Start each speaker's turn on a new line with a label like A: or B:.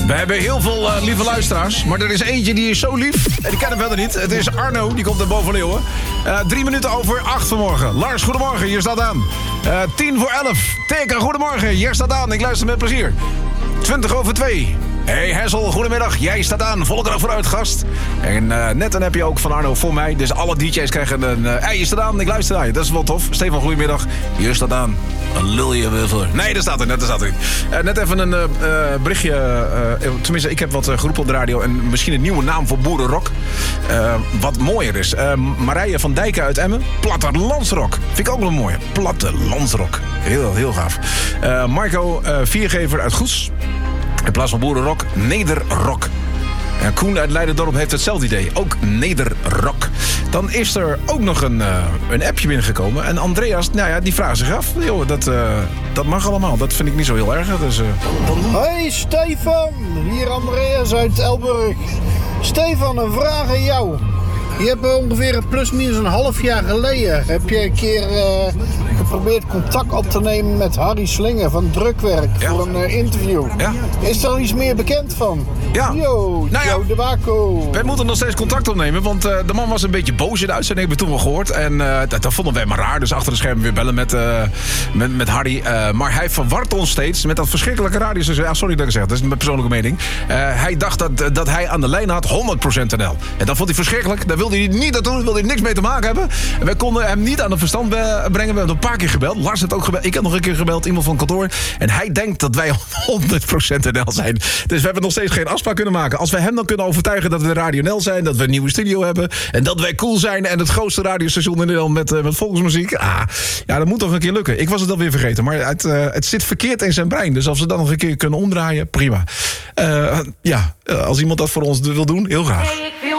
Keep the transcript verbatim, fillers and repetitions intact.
A: We hebben heel veel uh, lieve luisteraars, maar er is eentje die is zo lief. En die ken hem verder niet. Het is Arno, die komt uit Boven-Leeuwen. Uh, drie minuten over acht vanmorgen. Lars, goedemorgen, hier staat aan. Uh, tien voor elf. Teken, goedemorgen, hier staat aan. Ik luister met plezier. twintig over twee. Hey Hessel, goedemiddag. Jij staat aan. Volle dag vooruit, gast. En uh, net een heb je ook van Arno voor mij. Dus alle D J's krijgen een... Uh, hey, je staat aan. Ik luister naar je. Dat is wel tof. Stefan, goedemiddag. Hier staat aan. Een lul je weer voor. Nee, daar staat er net. Daar staat er uh, net even een uh, uh, berichtje. Uh, tenminste, ik heb wat uh, geroepen op de radio. En misschien een nieuwe naam voor Boerenrock. Uh, wat mooier is. Uh, Marije van Dijken uit Emmen. Plattelandsrock. Vind ik ook wel mooi. Plattelandsrock. Heel, heel gaaf. Uh, Marco uh, Viergever uit Goes. In plaats van boerenrock, nederrock. En Koen uit Leiderdorp heeft hetzelfde idee. Ook nederrock. Dan is er ook nog een, uh, een appje binnengekomen. En Andreas, nou ja, die vraagt zich af. Joh, dat, uh, dat mag allemaal. Dat vind ik niet zo heel erg. Dus, uh,
B: Hey Stefan, hier Andreas uit Elburg. Stefan, een vraag aan jou. Je hebt ongeveer plus minus een half jaar geleden... heb je een keer uh, geprobeerd contact op te nemen met Harry Slinger van Drukwerk... Ja. Voor een uh, interview. Ja. Is er al iets meer bekend van?
A: Ja.
B: Yo,
A: nou ja,
B: Joe de Waco.
A: Wij moeten nog steeds contact opnemen, want uh, de man was een beetje boos in de uitzending, hebben we toen wel gehoord. En uh, dat, dat vonden wij maar raar, dus achter de schermen weer bellen met, uh, met, met Harry. Uh, maar hij verwart ons steeds met dat verschrikkelijke radiostation. Ah, sorry dat ik zeg, dat is mijn persoonlijke mening. Uh, hij dacht dat, dat hij aan de lijn had honderd procent N L. En dat vond hij verschrikkelijk, daar wilde hij niet naartoe, daar wilde hij niks mee te maken hebben. En wij konden hem niet aan de verstand brengen, we hebben een paar keer gebeld. Lars heeft ook gebeld, ik heb nog een keer gebeld, iemand van kantoor. En hij denkt dat wij honderd procent N L zijn. Dus we hebben nog steeds geen afspraak kunnen maken. Als we hem dan kunnen overtuigen dat we Radio N L zijn, dat we een nieuwe studio hebben en dat wij cool zijn en het grootste radiostation in Nederland met, uh, met volksmuziek. Ah, ja, dat moet toch een keer lukken. Ik was het alweer vergeten, maar het, uh, het zit verkeerd in zijn brein. Dus als we dat nog een keer kunnen omdraaien, prima. Uh, ja, als iemand dat voor ons wil doen, heel graag.